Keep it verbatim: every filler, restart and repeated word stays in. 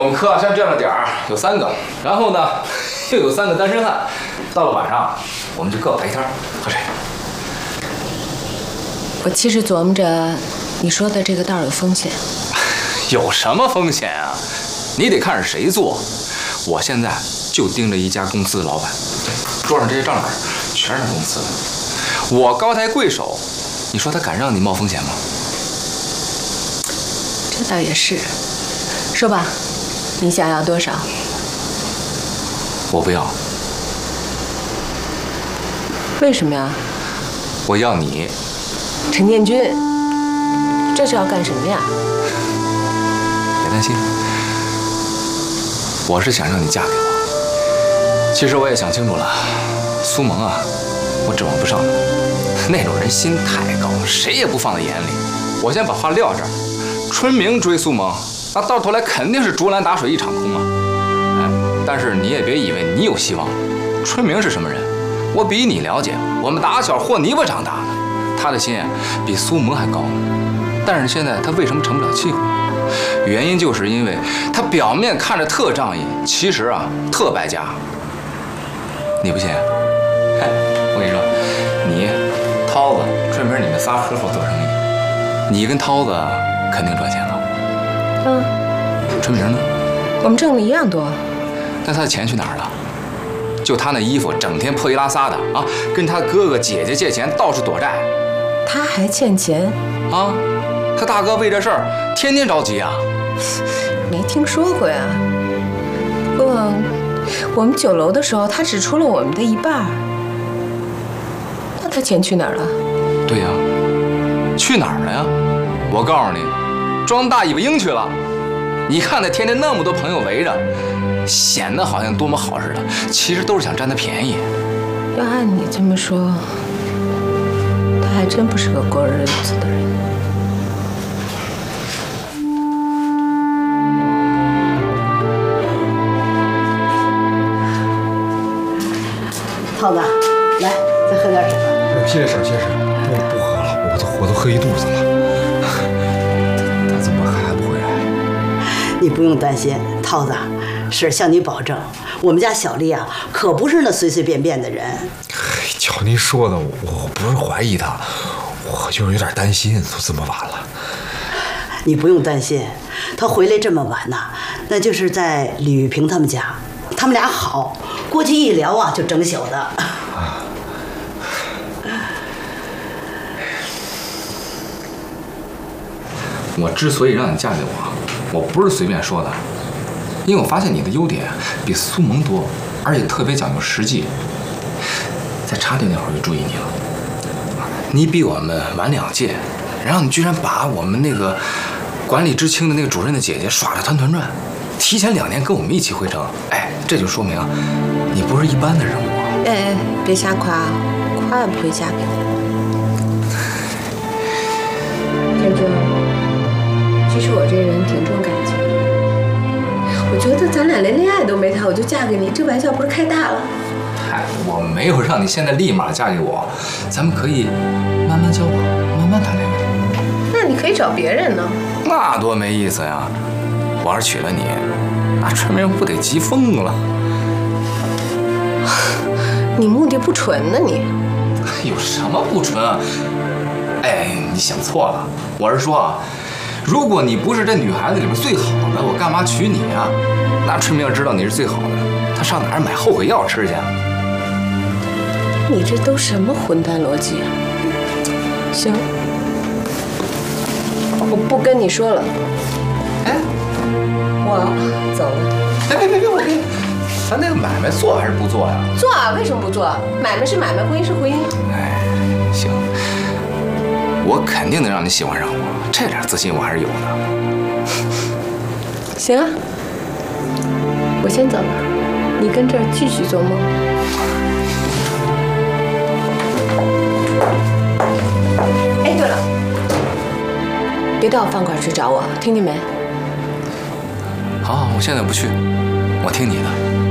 我们科啊，像这样的点儿有三个，然后呢，又有三个单身汉。到了晚上，我们就各摆一摊喝水。 我其实琢磨着，你说的这个道有风险。 有什么风险啊？你得看是谁做。我现在就盯着一家公司的老板，桌上这些账本全是他公司的。我高抬贵手，你说他敢让你冒风险吗？ 这倒也是。说吧。 你想要多少？ 我不要。 为什么呀？ 我要你， 陈建军。这是要干什么呀？ 别担心，我是想让你嫁给我。其实我也想清楚了，苏萌啊，我指望不上的。那种人心太高，谁也不放在眼里。我先把话撂这儿，春明追苏萌。 那到头来肯定是竹篮打水一场空啊！哎，但是你也别以为你有希望。春明是什么人？我比你了解。我们打小和泥巴长大的，他的心啊比苏萌还高呢。但是现在他为什么成不了气候？原因就是因为他表面看着特仗义，其实啊特败家。你不信？嘿，我跟你说，你、涛子、春明，你们仨合伙做生意，你跟涛子肯定赚钱了。 嗯， 春明呢？ 我们挣的一样多。 那他的钱去哪儿了？就他那衣服，整天破衣拉撒的啊，跟他哥哥姐姐借钱，到处躲债。 他还欠钱啊？他大哥为这事儿天天着急啊。 没听说过呀。不过我们酒楼的时候，他只出了我们的一半。那他钱去哪儿了？ 对呀，去哪儿了呀？我告诉你。 装大尾巴鹰去了，你看他天天那么多朋友围着，显得好像多么好似的，其实都是想占他便宜。 要按你这么说，他还真不是个过日子的人。 涛子，来，再喝点水吧。 谢谢婶，谢谢婶，我不喝了，我都我都喝一肚子了。 你不用担心，涛子，婶向你保证，我们家小丽啊，可不是那随随便便的人。 嘿，瞧您说的，我不是怀疑她，我就是有点担心，都这么晚了。 你不用担心，她回来这么晚呢，那就是在李玉萍他们家，他们俩好，过去一聊啊，就整宿的。啊我之所以让你嫁给我，我不是随便说的，因为我发现你的优点比苏萌多，而且特别讲究实际。在插队那会儿就注意你了，你比我们晚两届，然后你居然把我们那个管理知青的那个主任的姐姐耍得团团转，提前两年跟我们一起回城，哎，这就说明啊，你不是一般的人物。 哎，别瞎夸，夸也不会嫁给你。建军。 其实我这人挺重感情，我觉得咱俩连恋爱都没谈，我就嫁给你，这玩笑不是开大了？ 嗨，我没有让你现在立马嫁给我，咱们可以慢慢交往，慢慢谈恋爱。 那你可以找别人呢。 那多没意思呀！我要是娶了你，那春明不得急疯了？ 你目的不纯呢，你。 有什么不纯啊？哎，你想错了，我是说啊。 如果你不是这女孩子里面最好的，我干嘛娶你啊？那春明要知道你是最好的，他上哪儿买后悔药吃去？ 你这都什么混蛋逻辑啊！行，我不跟你说了。哎，我走了。 哎，别别别，我给你，咱那个买卖做还是不做呀？ 做啊，为什么不做？买卖是买卖，婚姻是婚姻。 哎，行。 我肯定能让你喜欢上我，这点自信我还是有的。 行啊，我先走了，你跟这儿继续做梦。哎，对了，别到饭馆去找我，听见没？ 好好，我现在不去，我听你的。